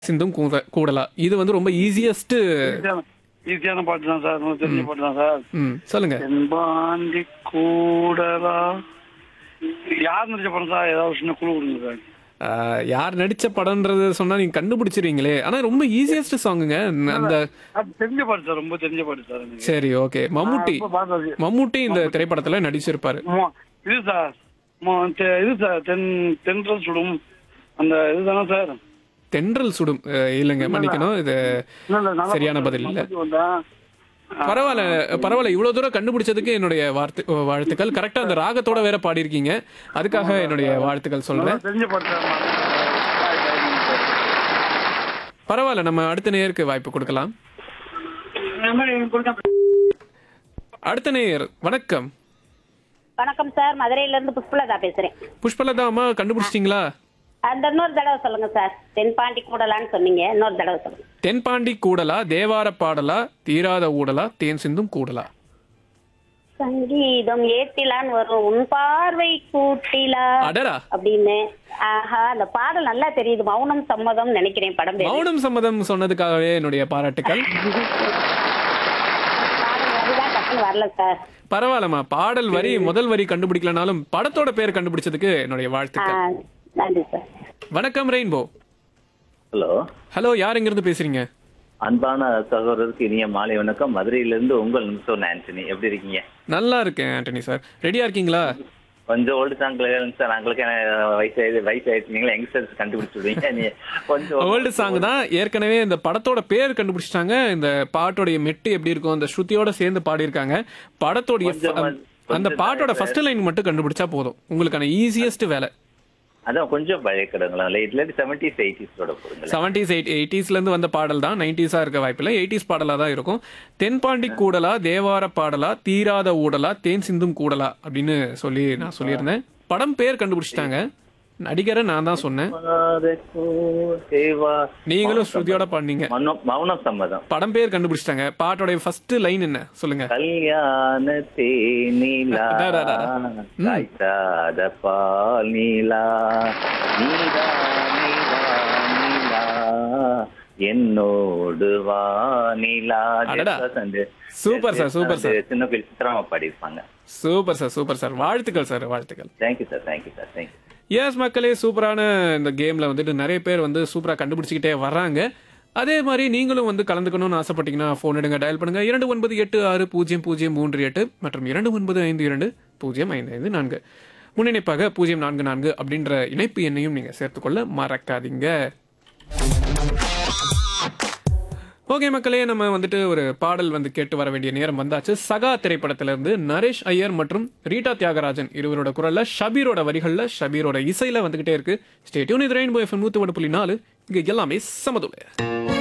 சிந்தும் கூடலா இது வந்து ரொம்ப ஈஸியஸ்ட். ஈஸியான ஈஸியான பாட்டு தான் சார், உங்களுக்கு தெரிஞ்ச பாட்டு தான் சார். சொல்லுங்க. தென்பாண்டி கூடலா யார் நடிச்ச படம் சார்? ஏதாவது சின்ன குழு கொடுங்க சார். யார் நடிச்ச படம்ன்றது சொன்னா நீங்க கண்டுபிடிச்சிருவீங்களே. ஆனா ரொம்ப ஈஸியஸ்ட் சாங்குங்க அந்த. அது தெரிஞ்ச பாட்டு சார், ரொம்ப தெரிஞ்ச பாட்டு சார் எனக்கு. சரி, ஓகே. மம்முட்டி ரொம்ப பார்த்தாச்சு. மம்முட்டி இந்த திரைப்படத்துல நடிச்சிருப்பாரு. இது சார் இது சார் தென்றல் சுடும் அந்த இதுதானே சார்? தென்றல் சுடும் இல்லைங்க, மன்னிக்கணும், இது சரியான பதில் இல்ல. பரவாயில்ல பரவாயில்ல, இவ்வளவு தூரம் கண்டுபிடிச்சதுக்கு என்னுடைய வாழ்த்துக்கள். கரெக்டா அந்த ராகத்தோட வேற பாடியிருக்கீங்க, அதுக்காக என்னுடைய வாழ்த்துக்கள் சொல்றேன். தெரிஞ்ச பாட்டு சார். பரவாயில்ல, நம்ம அடுத்த நேயருக்கு வாய்ப்பு கொடுக்கலாம். அடுத்த நேயர் வணக்கம். வணக்கம் சார், மதுரையில இருந்து புஷ்பலதா பேசுறேன். புஷ்பலதா அம்மா, கண்டுபிடிச்சிட்டீங்களா? அந்த இன்னொரு தடவை சொல்லுங்க சார். தென்பாண்டி கூடலான்னு சொன்னீங்க, இன்னொரு தடவை சொல்லுங்க. தென்பாண்டி கூடலா, தேவார பாடலா, தீராத ஊடலா, தேன் சிந்தும் கூடலா? சங்கீதம் ஏத்திலான்னு வரும், உன் பார்வை கூட்டிலா அடடா அப்படின்னு. ஆஹா, அந்த பாடல் நல்லா தெரியுது. மௌனம் சம்மதம் நினைக்கிறேன் படம் பேரு. மௌனம் சம்மதம் சொன்னதுக்காகவே என்னுடைய பாராட்டுக்கள். பாடல் வரிதான் டக்குன்னு வரல சார். பரவாயில்லம்மா, பாடல் வரி முதல் வரி கண்டுபிடிக்கலனாலும் படத்தோட பேர் கண்டுபிடிச்சதுக்கு என்னுடைய வாழ்த்துக்கள். நன்றி சார். வணக்கம் ரெயின்போ. ஹலோ ஹலோ, யார் எங்க இருந்து பேசுறீங்க? அன்பான சகோதரருக்கு இனிய மாலை வணக்கம். மதுரையிலிருந்து உங்கள் நிமிஷம் ஆண்டனி. எப்படி இருக்கீங்க? நல்லா இருக்கேன் ஆண்டனி சார். ரெடியா இருக்கீங்களா? கொஞ்சம் ஓல்டு சாங் சார். நாங்களுக்கு வயசாயிடுச்சு. நீங்களே யங்ஸ்டர்ஸ் கண்டுபிடிச்சிடுவீங்க. கொஞ்சம் ஓல்டு சாங் தான். ஏற்கனவே இந்த படத்தோட பேர் கண்டுபிடிச்சிட்டாங்க. இந்த பாட்டோடைய மெட்டு எப்படி இருக்கும், அந்த ஸ்ருதியோட சேர்ந்து பாடியிருக்காங்க. படத்தோடைய அந்த பாட்டோட ஃபர்ஸ்ட் லைன் மட்டும் கண்டுபிடிச்சா போதும், உங்களுக்கான ஈஸியஸ்ட் வேலை. அதான் கொஞ்சம் பழைய கிடங்களா, லேட் 70s 80s போடுங்க. 70s 80sல இருந்து வந்த பாடல் தான். 90s இருக்க வாய்ப்பில்லை, 80s பாடலா தான் இருக்கும். தென்பாண்டி கூடலா, தேவார பாடலா, தீராத ஊடலா, தேன் சிந்தும் கூடலா அப்படின்னு சொல்லி நான் சொல்லியிருந்தேன். படம் பேர் கண்டுபிடிச்சிட்டாங்க, நடிகரை நான் தான் சொன்னேன். நீங்களும் ஸ்ருதியோட பாடுனீங்க. மௌனம் சம்மதம். படம் பேர் கண்டுபிடிச்சிட்டாங்க. பாட்டோட ஃபர்ஸ்ட் லைன் என்ன சொல்லுங்க? கல்யாண தேனிலா காய்த்தாத பால் நீலா நீலா நீலா நீலா என்னோடு வானிலா. Super sir, super sir. சின்ன பேர் சித்திரமா பாடியிருப்பாங்க. Super sir, super sir. வாழ்த்துக்கள் சார், வாழ்த்துக்கள். Thank you sir, thank you sir, thank you. S மக்களே, சூப்பரான இந்த கேம்ல வந்துட்டு நிறைய பேர் வந்து சூப்பரா கண்டுபிடிச்சிக்கிட்டே வர்றாங்க. அதே மாதிரி நீங்களும் வந்து கலந்துக்கணும்னு ஆசைப்பட்டீங்கன்னா ஃபோன் எடுங்க, டயல் பண்ணுங்க 29860038 மற்றும் 2952055554. முன்னிணைப்பாக 044 அப்படின்ற இணைப்பு எண்ணையும் நீங்க சேர்த்துக்கொள்ள மறக்காதீங்க. ஓகே மக்களே, நம்ம வந்துட்டு ஒரு பாடல் வந்து கேட்டு வர வேண்டிய நேரம் வந்தாச்சு. சகா திரைப்படத்திலிருந்து நரேஷ் ஐயர் மற்றும் ரீட்டா தியாகராஜன் இருவரோட குரல்ல, ஷபீரோட வரிகள்ல, ஷபீரோட இசையில வந்துகிட்டே இருக்கு. Stay tune. இது ரெயின்போ FM 101.4. இங்க எல்லாமே சமதுல.